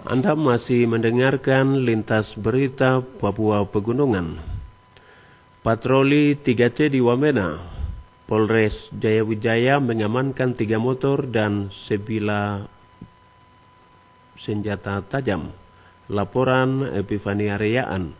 Anda masih mendengarkan Lintas Berita Papua Pegunungan. Patroli 3C di Wamena, Polres Jayawijaya mengamankan 3 motor dan sebilah senjata tajam. Laporan Epifania Reyaan.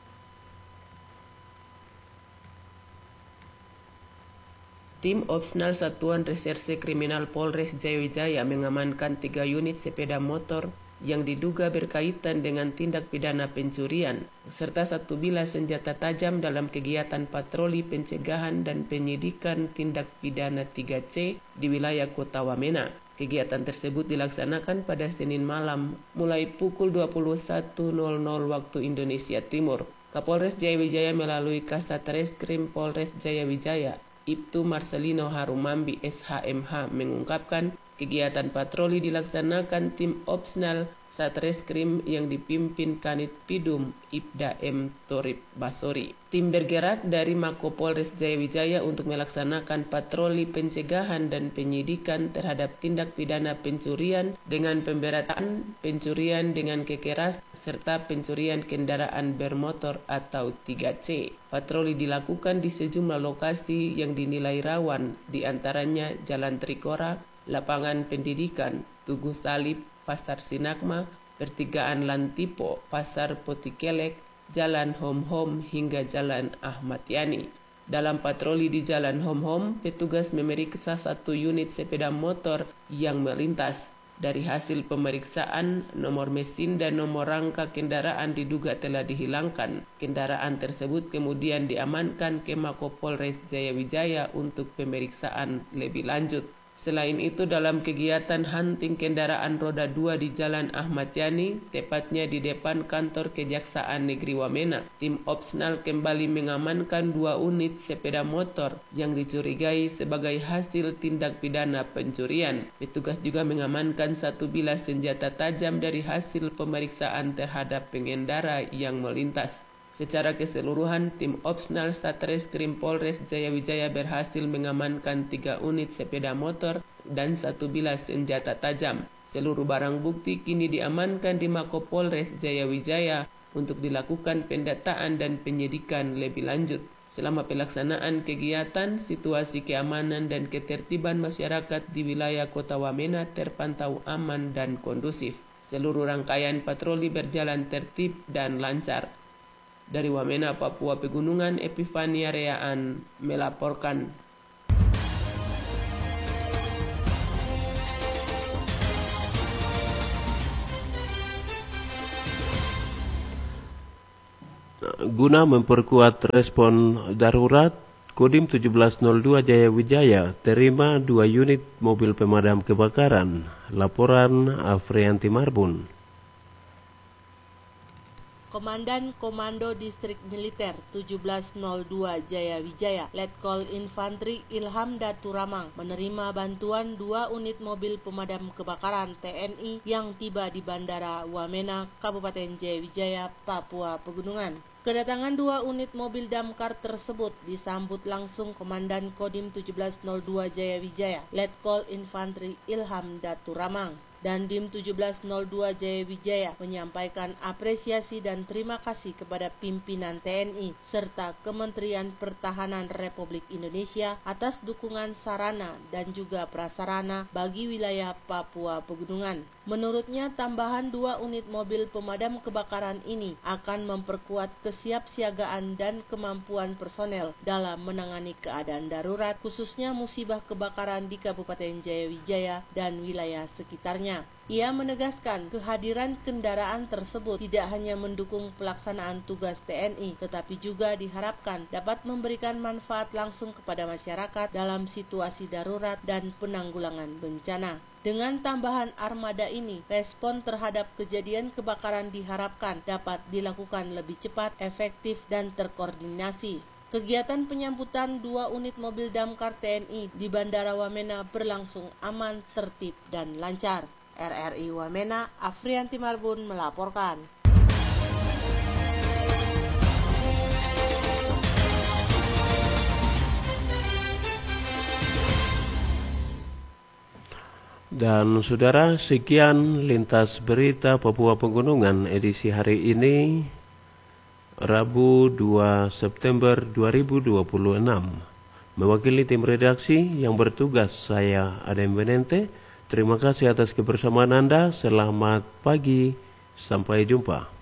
Tim Opsnal Satuan Reserse Kriminal Polres Jayawijaya mengamankan 3 unit sepeda motor yang diduga berkaitan dengan tindak pidana pencurian, serta 1 bilah senjata tajam dalam kegiatan patroli pencegahan dan penyidikan tindak pidana 3C di wilayah Kota Wamena. Kegiatan tersebut dilaksanakan pada Senin malam mulai pukul 21.00 waktu Indonesia Timur. Kapolres Jayawijaya melalui Kasat Reskrim Polres Jayawijaya, Ibtu Marcelino Harumambi SHMH mengungkapkan kegiatan patroli dilaksanakan tim Opsnal Satreskrim yang dipimpin Kanit Pidum Ibda M. Torip Basori. Tim bergerak dari Mako Polres Jayawijaya untuk melaksanakan patroli pencegahan dan penyidikan terhadap tindak pidana pencurian dengan pemberatan pencurian dengan kekeras serta pencurian kendaraan bermotor atau 3C. Patroli dilakukan di sejumlah lokasi yang dinilai rawan, diantaranya Jalan Trikora, Lapangan Pendidikan, Tugu Salib, Pasar Sinagma, Pertigaan Lantipo, Pasar Potikelek, Jalan Hom-Hom hingga Jalan Ahmad Yani. Dalam patroli di Jalan Hom-Hom, petugas memeriksa 1 unit sepeda motor yang melintas. Dari hasil pemeriksaan, nomor mesin dan nomor rangka kendaraan diduga telah dihilangkan. Kendaraan tersebut kemudian diamankan ke Mako Polres Jayawijaya untuk pemeriksaan lebih lanjut. Selain itu, dalam kegiatan hunting kendaraan roda 2 di Jalan Ahmad Yani, tepatnya di depan kantor Kejaksaan Negeri Wamena, tim Opsnal kembali mengamankan 2 unit sepeda motor yang dicurigai sebagai hasil tindak pidana pencurian. Petugas juga mengamankan 1 bilah senjata tajam dari hasil pemeriksaan terhadap pengendara yang melintas. Secara keseluruhan, tim Opsnal Satreskrim Polres Jayawijaya berhasil mengamankan 3 unit sepeda motor dan 1 bilah senjata tajam. Seluruh barang bukti kini diamankan di Mako Polres Jayawijaya untuk dilakukan pendataan dan penyidikan lebih lanjut. Selama pelaksanaan kegiatan, situasi keamanan dan ketertiban masyarakat di wilayah Kota Wamena terpantau aman dan kondusif. Seluruh rangkaian patroli berjalan tertib dan lancar. Dari Wamena, Papua Pegunungan, Epifania Reyaan melaporkan. Guna memperkuat respon darurat, Kodim 1702 Jayawijaya terima 2 unit mobil pemadam kebakaran. Laporan Afrianti Marbun. Komandan Komando Distrik Militer 1702 Jayawijaya, Letkol Infantri Ilham Daturamang menerima bantuan 2 unit mobil pemadam kebakaran TNI yang tiba di Bandara Wamena, Kabupaten Jayawijaya, Papua Pegunungan. Kedatangan 2 unit mobil damkar tersebut disambut langsung Komandan Kodim 1702 Jayawijaya, Letkol Infantri Ilham Daturamang. Dan Dim 1702 Jayawijaya menyampaikan apresiasi dan terima kasih kepada pimpinan TNI serta Kementerian Pertahanan Republik Indonesia atas dukungan sarana dan juga prasarana bagi wilayah Papua Pegunungan. Menurutnya, tambahan 2 unit mobil pemadam kebakaran ini akan memperkuat kesiapsiagaan dan kemampuan personel dalam menangani keadaan darurat, khususnya musibah kebakaran di Kabupaten Jayawijaya dan wilayah sekitarnya. Ia menegaskan kehadiran kendaraan tersebut tidak hanya mendukung pelaksanaan tugas TNI, tetapi juga diharapkan dapat memberikan manfaat langsung kepada masyarakat dalam situasi darurat dan penanggulangan bencana. Dengan tambahan armada ini, respon terhadap kejadian kebakaran diharapkan dapat dilakukan lebih cepat, efektif, dan terkoordinasi. Kegiatan penyambutan 2 unit mobil damkar TNI di Bandara Wamena berlangsung aman, tertib, dan lancar. RRI Wamena, Afrianti Marbun melaporkan. Dan saudara, sekian lintas berita Papua Pegunungan edisi hari ini, Rabu 2 September 2026. Mewakili tim redaksi yang bertugas, saya Adem Benente. Terima kasih atas kebersamaan Anda. Selamat pagi, sampai jumpa.